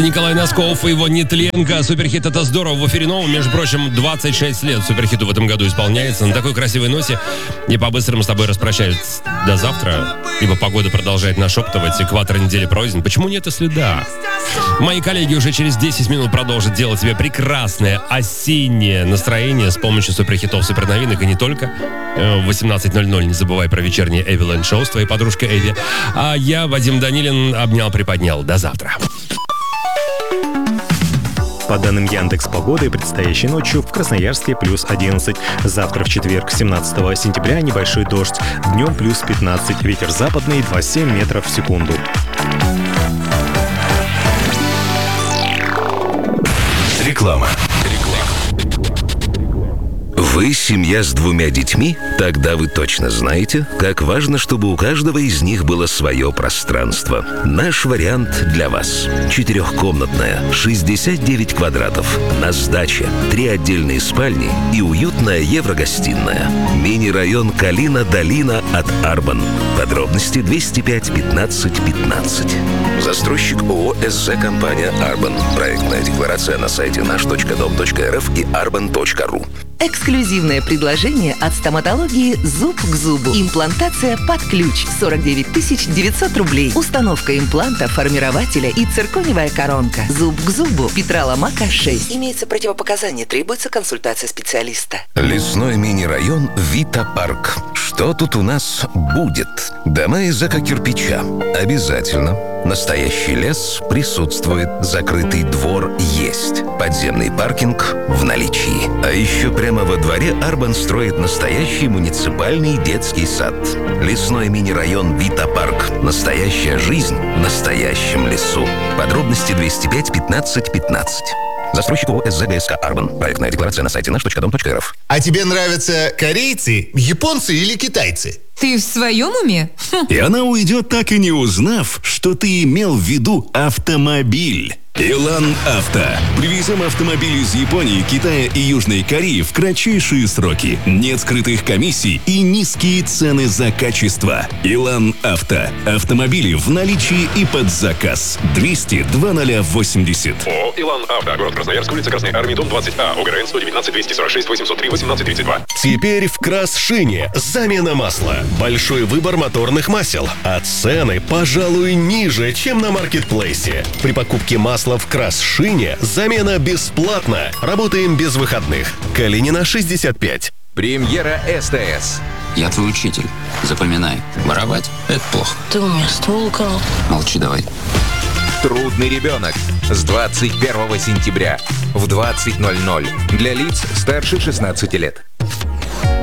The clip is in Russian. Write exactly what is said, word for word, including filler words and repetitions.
Николай Носков и его «Нетленка». Суперхит — это здорово. В эфире новом, между прочим, двадцать шесть лет суперхиту в этом году исполняется. На такой красивой ноте и по-быстрому с тобой распрощаюсь до завтра, ибо погода продолжает нашептывать, экватор недели пройден. Почему нет и следа? Мои коллеги уже через десять минут продолжат делать тебе прекрасное осеннее настроение с помощью суперхитов, суперновинок и не только. В восемнадцать ноль ноль не забывай про вечернее Эвиленд Шоу с твоей подружкой Эви. А я, Вадим Данилин, обнял, приподнял. До завтра. По данным Яндекс.Погоды, предстоящей ночью в Красноярске плюс одиннадцать. Завтра в четверг, семнадцатого сентября, небольшой дождь. Днем плюс пятнадцать. Ветер западный двадцать семь метров в секунду. Реклама. Вы семья с двумя детьми? Тогда вы точно знаете, как важно, чтобы у каждого из них было свое пространство. Наш вариант для вас. Четырехкомнатная, шестьдесят девять квадратов, на сдаче, три отдельные спальни и уютная еврогостиная. Мини-район Калина-Долина от Арбан. Подробности двести пять пятнадцать пятнадцать. Застройщик ООО СЗ компания Арбан. Проектная декларация на сайте наш точка дом точка рф и арбан точка ру. Эксклюзивное предложение от стоматологии «Зуб к зубу». Имплантация под ключ. сорок девять тысяч девятьсот рублей. Установка импланта, формирователя и циркониевая коронка. Зуб к зубу. Петра Ломака, шесть. Имеется противопоказание. Требуется консультация специалиста. Лесной мини-район Вита Парк. Что тут у нас будет? Дома из эко-кирпича. Обязательно. Настоящий лес присутствует. Закрытый двор есть. Подземный паркинг в наличии. А еще прямо во дворе Арбан строит настоящий муниципальный детский сад. Лесной мини-район Вита Парк. Настоящая жизнь в настоящем лесу. Подробности двести пять пятнадцать пятнадцать. Застройщик ООО СЗ ГСК Арбан. Проектная декларация на сайте наш точка дом точка рф. А тебе нравятся корейцы, японцы или китайцы? Ты в своем уме? Хм. И она уйдет, так и не узнав, что ты имел в виду автомобиль. Илан Авто. Привезем автомобили из Японии, Китая и Южной Кореи в кратчайшие сроки. Нет скрытых комиссий и низкие цены за качество. Илан Авто. Автомобили в наличии и под заказ. двести два ноль восемьдесят. ООО «Илан Авто». Город Красноярск, улица Красной Армии, дом двадцать А. ОГРН сто девятнадцать двести сорок шесть восемьсот три восемнадцать тридцать два. Теперь в Красшине замена масла. Большой выбор моторных масел. А цены, пожалуй, ниже, чем на маркетплейсе. При покупке масла в Красшине замена бесплатна. Работаем без выходных. Калинина, шестьдесят пять. Премьера СТС. Я твой учитель. Запоминай. Воровать — это плохо. Ты у меня ствол украл. Молчи давай. Трудный ребенок. С двадцать первого сентября в двадцать ноль ноль. Для лиц старше шестнадцати лет.